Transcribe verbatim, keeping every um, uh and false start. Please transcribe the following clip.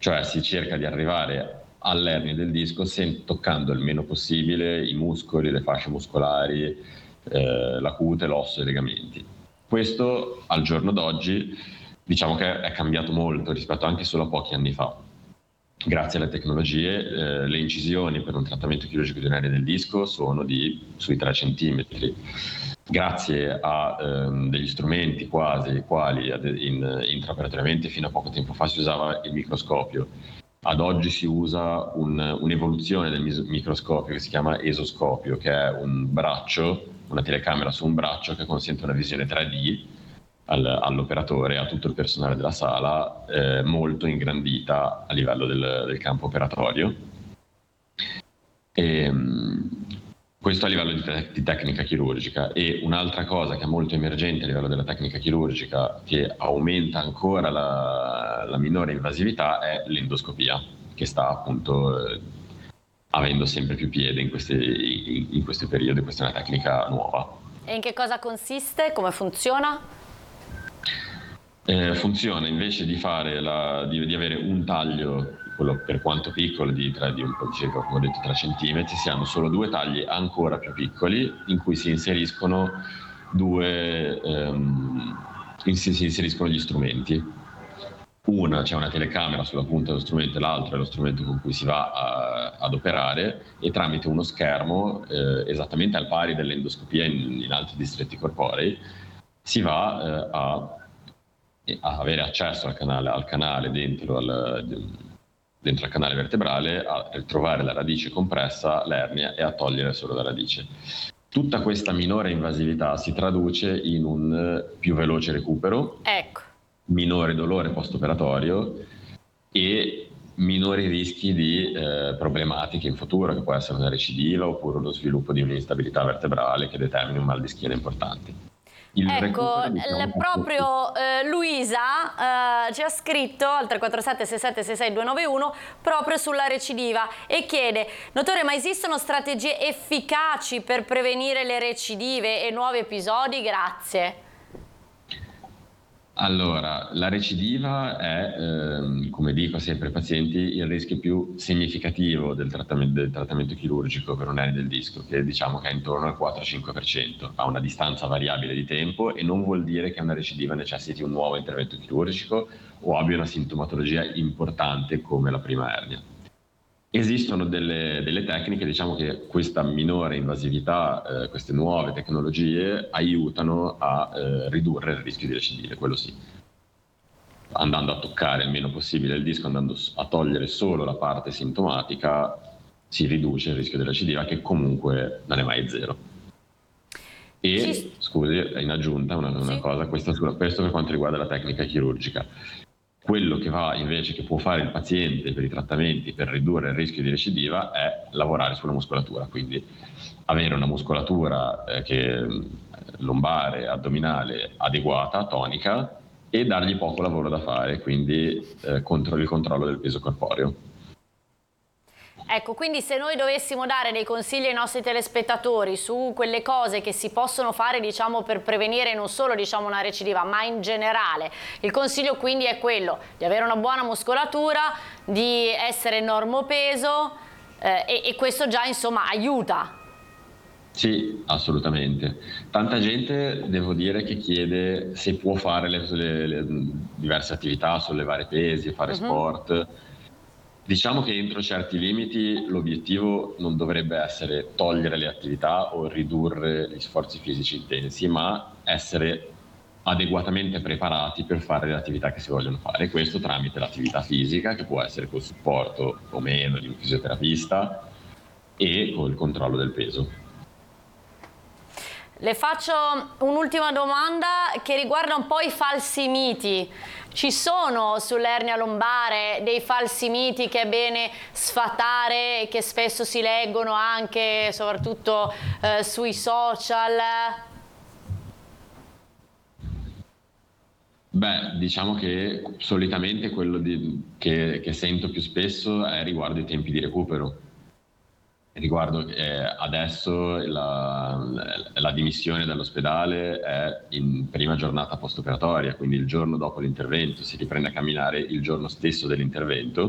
cioè si cerca di arrivare all'ernia del disco sen- toccando il meno possibile i muscoli, le fasce muscolari, eh, la cute, l'osso e i legamenti. Questo al giorno d'oggi diciamo che è cambiato molto rispetto anche solo a pochi anni fa. Grazie alle tecnologie, eh, le incisioni per un trattamento chirurgico di un'ernia del disco sono di sui tre centimetri. Grazie a ehm, degli strumenti quasi quali ad, in, intraoperatoriamente fino a poco tempo fa si usava il microscopio. Ad oggi si usa un, un'evoluzione del mis- microscopio che si chiama esoscopio, che è un braccio, una telecamera su un braccio che consente una visione tre D al, all'operatore, a tutto il personale della sala, eh, molto ingrandita a livello del, del campo operatorio. E, questo a livello di, te- di tecnica chirurgica. E un'altra cosa che è molto emergente a livello della tecnica chirurgica, che aumenta ancora la, la minore invasività, è l'endoscopia, che sta appunto eh, avendo sempre più piede in questi, in, in questi periodi. Questa è una tecnica nuova. E in che cosa consiste? Come funziona? Eh, funziona invece di fare la, di, di avere un taglio, quello per quanto piccolo, di, tra, di un po' circa, come ho detto, tre centimetri, si hanno solo due tagli ancora più piccoli in cui si inseriscono due ehm, in, si, si inseriscono gli strumenti. Una c'è una telecamera sulla punta dello strumento e l'altro è lo strumento con cui si va a, ad operare, e tramite uno schermo eh, esattamente al pari dell'endoscopia in, in altri distretti corporei si va eh, a a avere accesso al canale, al canale dentro, al, dentro al canale vertebrale, a trovare la radice compressa, l'ernia, e a togliere solo la radice. Tutta questa minore invasività si traduce in un più veloce recupero, ecco. minore dolore post-operatorio e minori rischi di eh, problematiche in futuro, che può essere una recidiva oppure lo sviluppo di un'instabilità vertebrale che determini un mal di schiena importante. Il ecco, diciamo, proprio eh, Luisa eh, ci ha scritto al tre quattro sette sei sette sei sei due nove uno proprio sulla recidiva e chiede: dottore, ma esistono strategie efficaci per prevenire le recidive e nuovi episodi? Grazie. Allora, la recidiva è, ehm, come dico sempre ai pazienti, il rischio più significativo del trattamento, del trattamento chirurgico per un'ernia del disco, che diciamo che è intorno al quattro cinque per cento, ha una distanza variabile di tempo e non vuol dire che una recidiva necessiti un nuovo intervento chirurgico o abbia una sintomatologia importante come la prima ernia. Esistono delle, delle tecniche, diciamo che questa minore invasività, eh, queste nuove tecnologie aiutano a eh, ridurre il rischio di recidive, quello sì. Andando a toccare il meno possibile il disco, andando a togliere solo la parte sintomatica, si riduce il rischio di recidiva, che comunque non è mai zero. E, sì. Scusi, in aggiunta una, una sì. cosa, questo, questo per quanto riguarda la tecnica chirurgica. Quello che va invece che può fare il paziente per i trattamenti per ridurre il rischio di recidiva è lavorare sulla muscolatura, quindi avere una muscolatura eh, che, lombare, addominale adeguata, tonica, e dargli poco lavoro da fare, quindi eh, contro il controllo del peso corporeo. Ecco, quindi se noi dovessimo dare dei consigli ai nostri telespettatori su quelle cose che si possono fare, diciamo, per prevenire non solo, diciamo, una recidiva, ma in generale, il consiglio quindi è quello di avere una buona muscolatura, di essere normopeso eh, e, e questo già, insomma, aiuta. Sì, assolutamente. Tanta gente, devo dire, che chiede se può fare le, le, le diverse attività, sollevare pesi, fare uh-huh. sport. Diciamo che entro certi limiti l'obiettivo non dovrebbe essere togliere le attività o ridurre gli sforzi fisici intensi, ma essere adeguatamente preparati per fare le attività che si vogliono fare. Questo tramite l'attività fisica, che può essere col supporto o meno di un fisioterapista, e col controllo del peso. Le faccio un'ultima domanda che riguarda un po' i falsi miti. Ci sono sull'ernia lombare dei falsi miti che è bene sfatare e che spesso si leggono anche, soprattutto eh, sui social? Beh, diciamo che solitamente quello di, che, che sento più spesso è riguardo i tempi di recupero. Riguardo eh, adesso la, la dimissione dall'ospedale è in prima giornata post-operatoria, quindi il giorno dopo l'intervento, si riprende a camminare il giorno stesso dell'intervento,